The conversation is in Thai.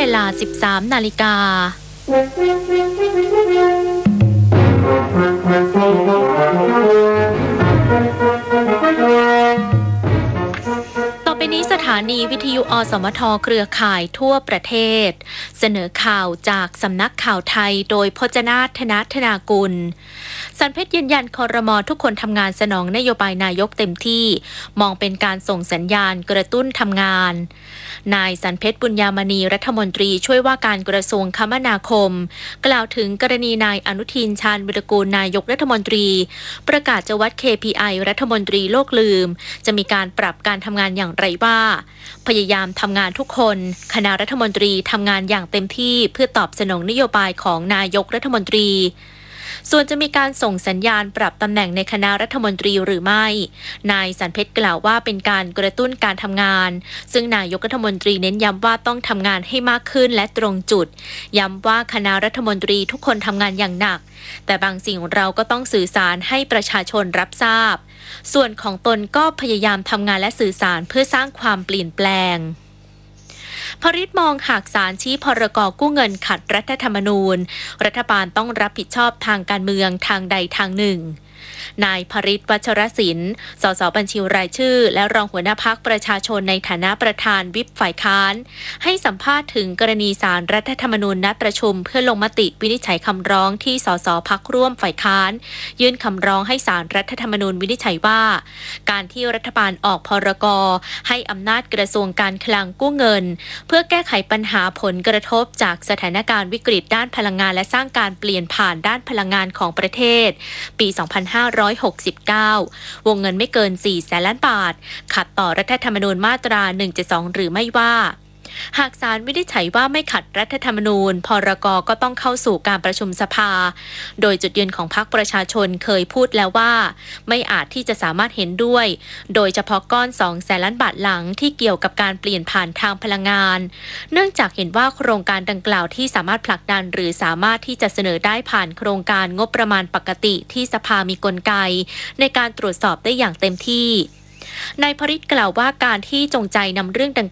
ลา 13 นาฬิกาต่อไปนี้สถานีวิทยุอสมทเครือข่ายทั่วประเทศเสนอข่าวจากสำนักข่าวไทยโดยพจนาถ ธนธนากุลสันเพชรยืนยันครม.ทุกคนทำงานสนองนโยบายนายกเต็มที่มองเป็นการส่งสัญญาณกระตุ้นทำงานนายสันเพชรบุญญามณีรัฐมนตรีช่วยว่าการกระทรวงคมนาคมกล่าวถึงกรณีนายอนุทินชาญวิรากูลนายกรัฐมนตรีประกาศจะวัด KPI รัฐมนตรีโลกลืมจะมีการปรับการทำงานอย่างไรว่าพยายามทำงานทุกคนคณะรัฐมนตรีทำงานอย่างเต็มที่เพื่อตอบสนองนโยบายของนายกรัฐมนตรีส่วนจะมีการส่งสัญญาณปรับตำแหน่งในคณะรัฐมนตรีหรือไม่นายสันเพชรกล่าวว่าเป็นการกระตุ้นการทำงานซึ่งนายกรัฐมนตรีเน้นย้ำว่าต้องทำงานให้มากขึ้นและตรงจุดย้ำว่าคณะรัฐมนตรีทุกคนทำงานอย่างหนักแต่บางสิ่งเราก็ต้องสื่อสารให้ประชาชนรับทราบส่วนของตนก็พยายามทำงานและสื่อสารเพื่อสร้างความเปลี่ยนแปลงพริตมองหากศาลชี้พรก.กู้เงินขัดรัฐธรรมนูญรัฐบาลต้องรับผิดชอบทางการเมืองทางใดทางหนึ่งนายพริต วัชรศิลป์ สสบัญชีรายชื่อและรองหัวหน้าพรรคประชาชนในฐานะประธานวิปฝ่ายค้านให้สัมภาษณ์ถึงกรณีศาลรัฐธรรมนูญนัดประชุมเพื่อลงมติวินิจฉัยคำร้องที่สสพรรคร่วมฝ่ายค้านยื่นคำร้องให้ศาลรัฐธรรมนูญวินิจฉัยว่าการที่รัฐบาลออกพรก.ให้อำนาจกระทรวงการคลังกู้เงินเพื่อแก้ไขปัญหาผลกระทบจากสถานการณ์วิกฤตด้านพลังงานและสร้างการเปลี่ยนผ่านด้านพลังงานของประเทศปี2569วงเงินไม่เกิน 400,000 ล้านบาทขัดต่อรัฐธรรมนูญมาตรา 172 หรือไม่ว่าหากศาลวินิจฉัยว่าไม่ขัดรัฐธรรมนูญพรก.ก็ต้องเข้าสู่การประชุมสภาโดยจุดยืนของพรรคประชาชนเคยพูดแล้วว่าไม่อาจที่จะสามารถเห็นด้วยโดยเฉพาะก้อน 200,000 ล้านบาทหลังที่เกี่ยวกับการเปลี่ยนผ่านทางพลังงานเนื่องจากเห็นว่าโครงการดังกล่าวที่สามารถผลักดันหรือสามารถที่จะเสนอได้ผ่านโครงการงบประมาณปกติที่สภามีกลไกในการตรวจสอบได้อย่างเต็มที่นายพริตกล่าวว่าการที่จงใจนำเรื่องดัง